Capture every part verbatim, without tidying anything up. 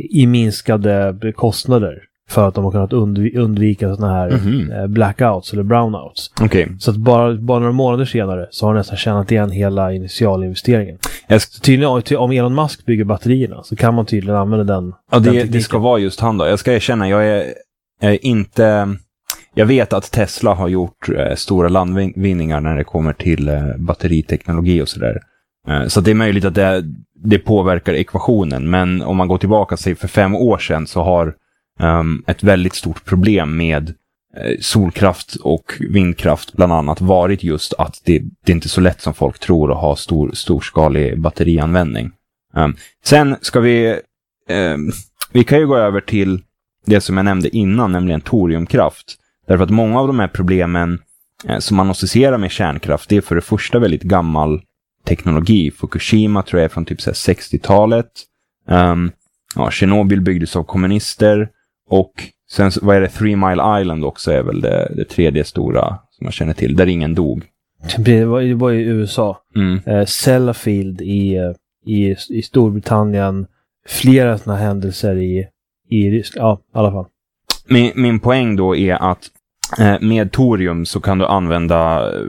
i minskade kostnader för att de har kunnat undv- undvika sådana här mm-hmm. blackouts eller brownouts. Okay. Så att bara, bara några månader senare så har de nästan tjänat igen hela initialinvesteringen. Jag sk- så tydligen, om Elon Musk bygger batterierna så kan man tydligen använda den. Ja, den det, det ska vara just han då. Jag ska erkänna, jag är, jag är inte... Jag vet att Tesla har gjort eh, stora landvinningar när det kommer till eh, batteriteknologi och sådär. Eh, så det är möjligt att det, det påverkar ekvationen. Men om man går tillbaka sig för fem år sedan så har um, ett väldigt stort problem med eh, solkraft och vindkraft bland annat varit just att det, det är inte så lätt som folk tror att ha stor, storskalig batterianvändning. Um, sen ska vi... Um, vi kan ju gå över till det som jag nämnde innan, nämligen toriumkraft. Därför att många av de här problemen eh, som man associerar med kärnkraft, det är för det första väldigt gammal teknologi. Fukushima tror jag är från typ så här sextiotalet. Um, ja, Tjernobyl byggdes av kommunister. Och sen, vad är det, Three Mile Island också är väl det, det tredje stora som man känner till, där ingen dog. Det var, det var i U S A. Mm. Eh, Sellafield i, i, i Storbritannien. Flera sådana händelser i, i Ryssland. Ja, i alla fall. Min, min poäng då är att eh, med torium så kan du använda, eh,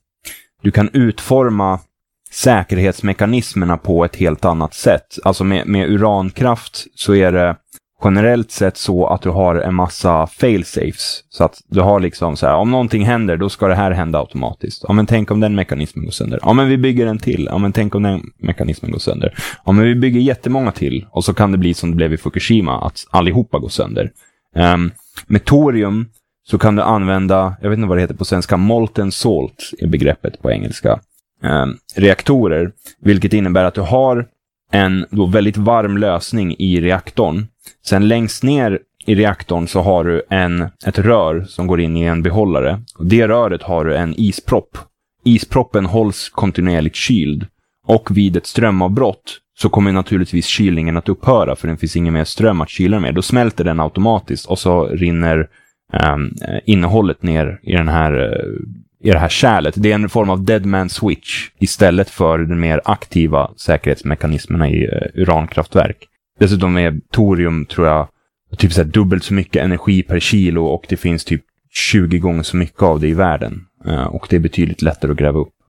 du kan utforma säkerhetsmekanismerna på ett helt annat sätt. Alltså med, med urankraft så är det generellt sett så att du har en massa fail-safes. Så att du har liksom så här, om någonting händer då ska det här hända automatiskt. Ja men tänk om den mekanismen går sönder. Ja men vi bygger en till. Ja men tänk om den mekanismen går sönder. Ja men vi bygger jättemånga till. Och så kan det bli som det blev i Fukushima, att allihopa går sönder. Um, med torium så kan du använda, jag vet inte vad det heter på svenska, molten salt är begreppet på engelska, um, reaktorer, vilket innebär att du har en då väldigt varm lösning i reaktorn. Sen längst ner i reaktorn så har du en, ett rör som går in i en behållare. Och det röret har du en ispropp. Isproppen hålls kontinuerligt kyld. Och vid ett strömavbrott så kommer naturligtvis kylningen att upphöra, för det finns ingen mer ström att kyla med. Då smälter den automatiskt och så rinner um, innehållet ner i, den här, uh, i det här kärlet. Det är en form av dead man switch istället för den mer aktiva säkerhetsmekanismerna i uh, urankraftverk. Dessutom är torium, tror jag, typ så här dubbelt så mycket energi per kilo, och det finns typ tjugo gånger så mycket av det i världen. Uh, och det är betydligt lättare att gräva upp.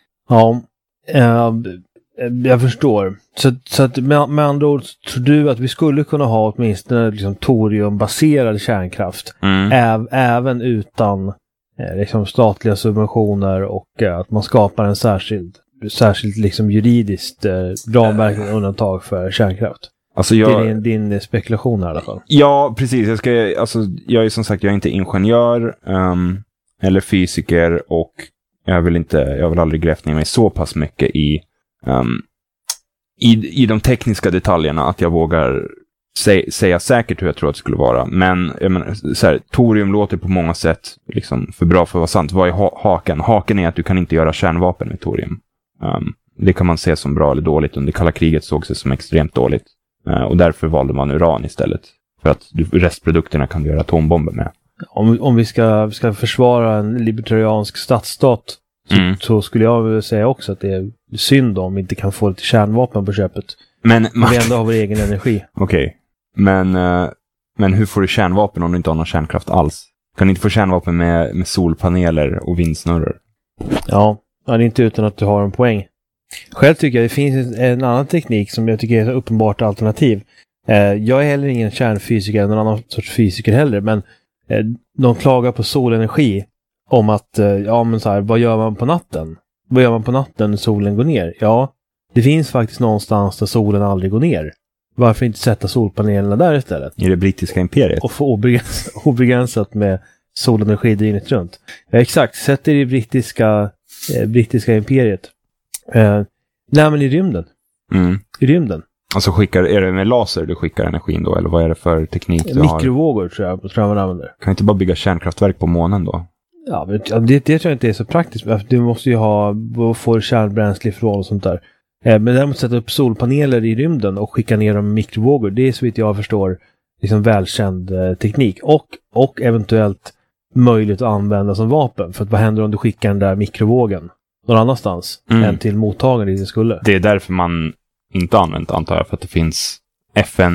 Ja, uh, jag förstår. Så, så att med, med andra ord, tror du att vi skulle kunna ha åtminstone liksom toriumbaserad kärnkraft mm. äv, även utan eh, liksom statliga subventioner, och eh, att man skapar en särskild, särskilt liksom juridiskt eh, ramverk och undantag för kärnkraft? Alltså jag, det är din, din spekulation här i alla fall. Ja, precis. Jag, ska, alltså, jag är som sagt, jag är inte ingenjör um, eller fysiker, och jag vill inte, jag vill aldrig grävt ner mig så pass mycket i Um, i, i de tekniska detaljerna att jag vågar sä, säga säkert hur jag tror att det skulle vara. Men jag menar, så här, torium låter på många sätt liksom för bra för att vara sant. Vad är ha, haken? Haken är att du kan inte göra kärnvapen med torium. Um, det kan man se som bra eller dåligt. Under kalla kriget såg det som extremt dåligt. Uh, och därför valde man uran istället. För att du, restprodukterna kan du göra atombomber med. Om, om vi ska, ska försvara en libertariansk statsstat, Så, mm. så skulle jag vilja säga också att det är synd om vi inte kan få lite kärnvapen på köpet. Men man... vi ändå har vår egen energi. Okej. Okay. Men, uh, men hur får du kärnvapen om du inte har någon kärnkraft alls? Kan du inte få kärnvapen med, med solpaneler och vindsnurror? Ja, det är inte utan att du har en poäng. Själv tycker jag det finns en annan teknik som jag tycker är ett uppenbart alternativ. Eh, jag är heller ingen kärnfysiker eller någon annan sorts fysiker heller, men eh, de klagar på solenergi. Om att, ja men så här, vad gör man på natten? Vad gör man på natten när solen går ner? Ja, det finns faktiskt någonstans där solen aldrig går ner. Varför inte sätta solpanelerna där istället? I det brittiska imperiet. Och få obegränsat, obegränsat med solenergi dygnet runt. Ja, exakt, sätt det i det brittiska, eh, brittiska imperiet. Eh, nej men i rymden. Mm. I rymden. Alltså skickar, är det med laser du skickar energin då? Eller vad är det för teknik du Mikrovågor, har? Mikrovågor tror jag, tror jag man använder. Kan inte bara bygga kärnkraftverk på månen då? Ja, men det, det tror jag inte är så praktiskt. Du måste ju ha, få kärnbränsle ifrån och sånt där. Eh, men däremot sätta upp solpaneler i rymden och skicka ner dem i mikrovågor. Det är så vitt jag förstår liksom välkänd eh, teknik. Och, och eventuellt möjligt att använda som vapen. För att vad händer om du skickar den där mikrovågen någon annanstans mm. än till mottagaren dit det skulle? Det är därför man inte använt, antar jag, för att det finns F